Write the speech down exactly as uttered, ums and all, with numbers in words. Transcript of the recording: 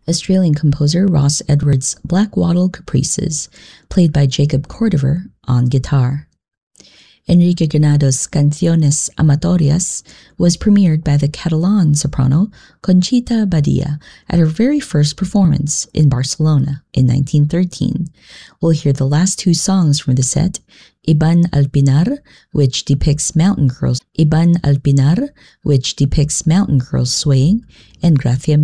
Australian composer Ross Edwards' Black Wattle Caprices, played by Jacob Cordover on guitar. Enrique Granado's Canciones Amatorias was premiered by the Catalan soprano Conchita Badia at her very first performance in Barcelona in nineteen thirteen. We'll hear the last two songs from the set, Iban al Pinar, which depicts mountain girls, Iban al Pinar, which depicts mountain girls swaying, and Gracia